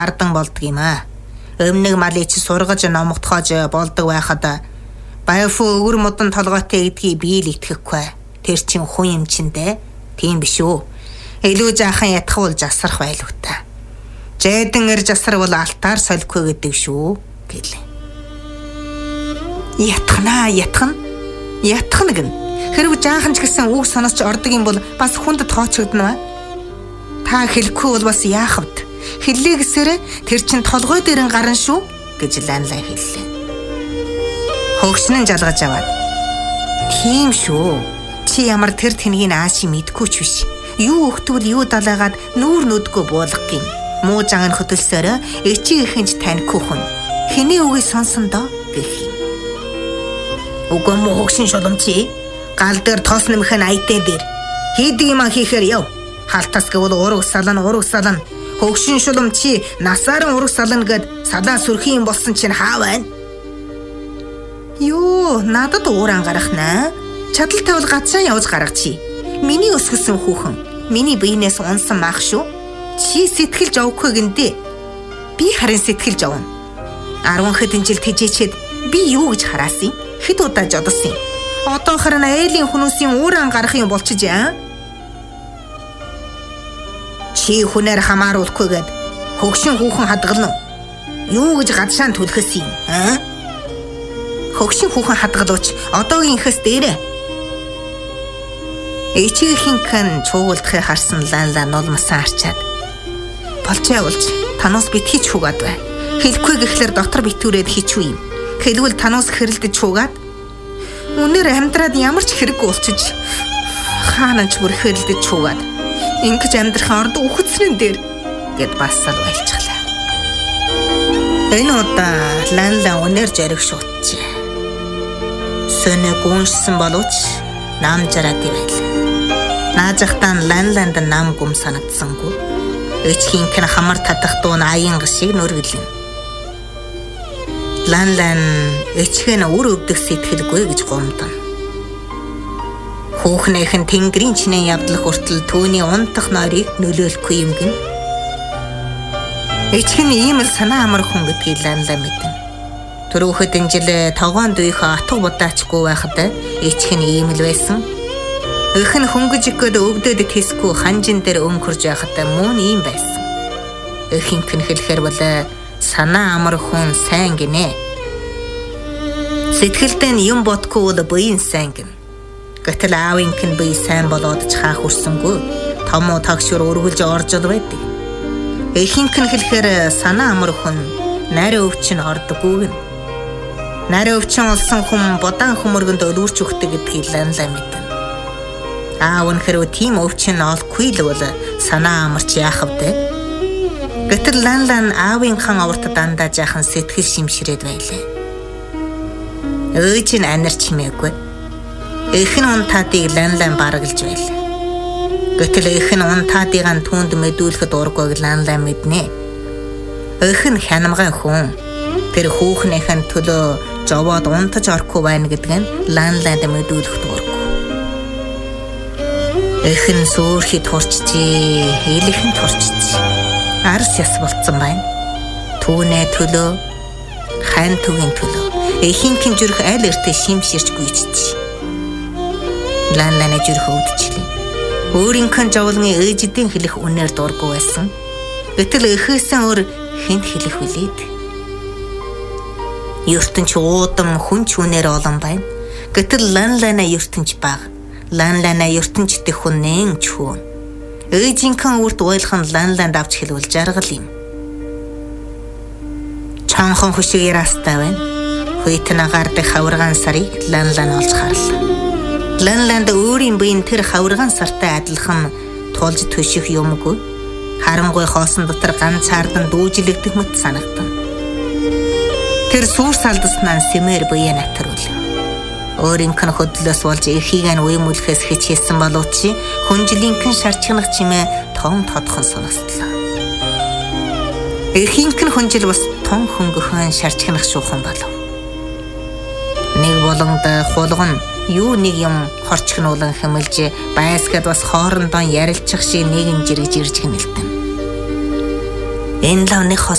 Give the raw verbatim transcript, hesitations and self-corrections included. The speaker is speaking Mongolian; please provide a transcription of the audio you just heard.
ардан болдог юм аа. Өмнөг малыг чи сургаж номогдохож болдог байхад баяфу өвөр модон толгойтой гэдгийг би л итгэхгүй. Тэр чин хүн юм чиндээ. Тийм биш үү? Илүү жаахан ятхуул жасрах байлгүй та. Жайдан эр жасарвал алтаар солихгүй гэдэг шүү гэлээ. Ятхнаа ятхан. Ятхна гэн. Хэрвээ жаахан ч гэсэн үг санасч ордог юм бол бас хүнд тоочогдно. Та хэлэхгүй бол бас яах вэ? Хэллээ гэсээрээ тэр чин толгой дээр нь гарна шүү гэж Ланлан хэллээ. Хөгшнэн жалгаж аваад. Тийм шүү. Чи ямар тэр тэнгийн ааши мэдгүй ч биш. Юу өгтвөл юу далаагаад нүүр нүдгүй буулгах юм. Муу жаан хөдөлсөөрөө эчиг ихэнж танихгүй хүн. Хэний үгийг сонсон доо гэх юм. Уг муу хөгшин шулмчи гал дээр тоос нэмхэн аятэ дээр хийдэг юм хийхээр яв. Халтас гэвэл ураг салан ураг салан. Хөгшин шулмчи насааран ураг сална гэд салаа сүрхий юм болсон чинь хаа байна? Юу, надад уур ангарахнаа. Чадaltaй бол гацаа явж гаргачих. Миний өсгсөн хүүхэн, миний биенээс унсан мах шүү. Чи сэтгэлж авахгүй гэнтэй. Би харин сэтгэлж авна. арван хэдэн жил тэжээчээд би юу гэж хараасан? Хэд удаа жодсон. Одоо харин айлын хүмүүсийн уур ангарах юм болчих яа. Чи хүнээр хамааруулахгүйгээд хөгшин хүүхэн хадгална. Юу гэж гадшаан түлхэс юм, аа? Хөгшин хүүхэн хадгалууч одоогийнхээс дээрээ. Эчигийнхэн чуугуулдахыг харсан Ланлан нулмасан арчаад. Болчоо болж танаас бит хич хугаад бай. Хэлэхгүй гэхлээр дотор битүүрээд хичүү юм. Хэлвэл танаас хэрэлдэж чуугаад. Үнээр амьдраад ямар ч хэрэггүй болчих. Хаана ч бүр хэрэлдэж чуугаад. Ингэж амьдрахын орд үхэлцэн дээр гэд бассал байлцглаа. Энэ удаа Ланлан үнээр жариг шууджээ. Сөнө гүншсэн боловч нам жараад байлаа. Наажахтаа Ланланд нам гүм санагдсангүй. Эчхийнхэн хамар татах дуун аян шиг нүргэлэн. Ланлан эчхэн үр өвдөх сэтгэлгүй гэж гомдон. Хүүхнийхэн тэнгэрийн чинээ явдлах хүртэл түүний унтах нойрыг нөлөөлөхгүй юм гин. Эчхэн ийм л санаа амар хүн гэдгийг Ланлан мэдэн. Түрүүхэд энэ жил тогоон дүйхэ атга будаачгүй байхад эчхэн ийм л байсан. Эхэн хөнгөж ихэд өвдөд тэсгүй ханжин дээр өнгөрж байхад мөн ийм байсан. Эхийнхэн хэлэхэр бол санаа амар хүн сайн гинэ. Сэтгэлдээ нь юм бодгүй бол буян сайн гин. Гэтэл аавынхэн бие сайн болоод ч хаах хүрсэнгүй. Томоо тагшур өргөлж орж л байдаг. Эхийнхэн хэлэхэр санаа амар хүн нарийн өвчин ордоггүй гин. Нарийн өвчин олсон хүн бодаан хөмөргөнд өлөрч өгдөг гэдгийг Ланлан мэдэн. Аав нь хэрвээ тийм өвчин олохгүй л бол санаа амарч яах вэ? Гэтэл Ланлан аавынхан авартад дандаа жаахан сэтгэл шимшрээд байлаа. Өөж нь анир чимээгүй. Эхэн унтаадыг Ланлан бараглаж байлаа. Гэтэл эхэн унтаадыг түүнд мэдүүлэхэд ургүйг Ланлан мэднэ. Эхэн хянамгай хүн. Тэр хүүхнийхэн төлөө жовоод унтаж орохгүй байна гэдг нь Ланланд мэдүүлэхэд урггүй. Эхэн сөөрхий турчжээ, хэлэхэн турчжээ. Арс яс болцсон байна. Түүнээ төлөө, хайн түгийн төлөө, эхийнхэн зүрх аль эртээ шимширч гүйчжээ. Ланланы зүрх өвдчихлээ. Өөрийнхэн жовлны ээжидийн хэлэх үнээр дургүй байсан. Гэтэл эхээсэн өөр хэнд хэлэх үлээд. ертөнч уудам хүнч үнээр олон байна. Гэтэл Ланлана ертөнч баг. Ланлана ертөнчтэй хүнэн чүү. Ээжийнхэн үрд уйлхан Ланланд авч хэлвэл жаргал юм. Чанхан хөшиг ярастай байна. Хүйтэн агаардаг хавргаан сарыг Ланлан олж харлаа. Ланланд өөрийн биеийн тэр хавргаан сартай адилхан тулж төших юмгүй. Харангуй хоосон дотор ганцаардан дүүжилэгдэх мэт санагдан. Тэр сүр салдаснаа сэмэр буяа натруулав. Өөрийнхэн хөдлөөс болж эхийг нь уймуулахээс хичээсэн боловч хүнжилийнхэн шарчгнах чимээ том тодхон сонсдлоо. Эхийнхэн хүнжил бас том хөнгөхөн шарчгнах шуухан болов. Нэг боломд хулган юу нэг юм хорчгнуулан хэмэлж байсгад бас хоорондоо ярилцах шиг нэгэн жиргэж ирж гэнэлтэн. Энэ лавны